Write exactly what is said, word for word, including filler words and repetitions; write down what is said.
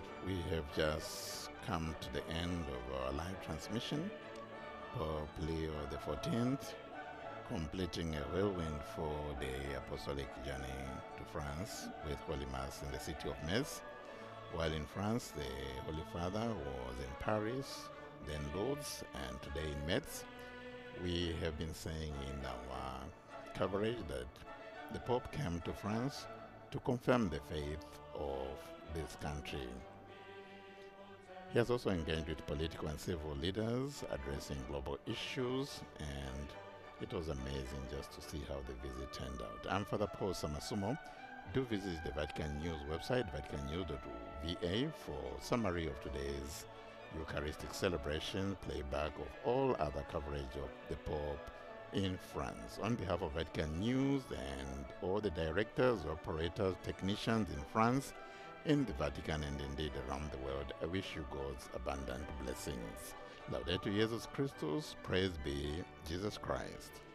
we have just come to the end of our live transmission. Pope Leo the fourteenth, completing a whirlwind for the apostolic journey to France with Holy Mass in the city of Metz. While in France, the Holy Father was in Paris, then Lourdes, and today in Metz. We have been saying in our coverage that the Pope came to France to confirm the faith of this country. He has also engaged with political and civil leaders addressing global issues, and it was amazing just to see how the visit turned out. I'm Father Paul Samasumo. Do visit the Vatican News website, vatican news dot v a, for summary of today's Eucharistic celebration, playback of all other coverage of the Pope in France. On behalf of Vatican News and all the directors, operators, technicians in France, in the Vatican, and indeed around the world, I wish you God's abundant blessings. Laudetur Jesus Christus, praise be Jesus Christ.